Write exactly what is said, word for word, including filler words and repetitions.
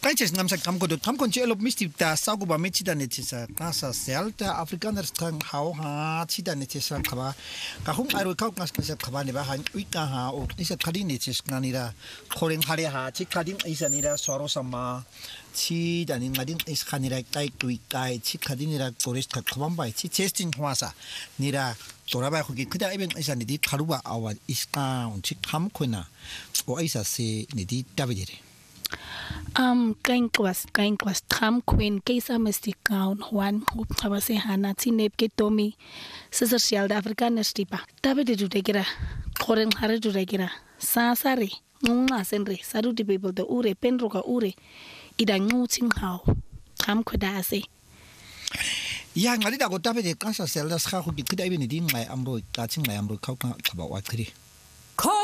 Kanches ngamsa kamkodot kamkonche elop mistita sakuba mechida netisa kasa selta afrikaners kang hau ha chida netisa khaba kahum aru kau ngas kasa khaba ne ba han uika ha o isa khadi netis nganira khoring hare ha chi khading isa nira soro sama chi dani ngading is khanira kai tui kai chi khadinira tourist khabam bai chi testing hwasa nira 돌아봐 거기 그다 이벤 이사니디 가루바 아와 이스카 온치 감코나 오 이사세 니디 다비디레 um kain kwas kain kwas tham queen keisa mestikaun hwan hup khabase hana chinep ke tomi social african stipa tabedi dutegira khoren hare dutegira sasare ngunga senre saru di people the ure penroka ure idangu chinghao tham khodase 야 말이라고 답에 간사 셀다스 하고 그다 이벤이 딘 마이 암로 같이 마이 암로 카우카 잡아 왔더리